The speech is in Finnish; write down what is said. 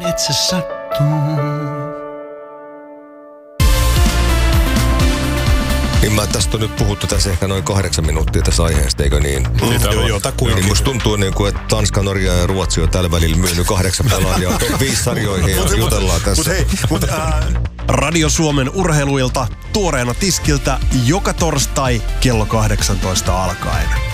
et se sattuu. Niin tästä on nyt puhuttu tässä ehkä noin 8 minuuttia tässä aiheesta, eikö niin? Niin musta tuntuu, että Tanska, Norja ja Ruotsi on tällä välillä myynyt 8 pelaajaa top 5 sarjoihin ja jutellaan tässä. Radio Suomen urheiluilta tuoreena tiskiltä joka torstai kello 18 alkaen.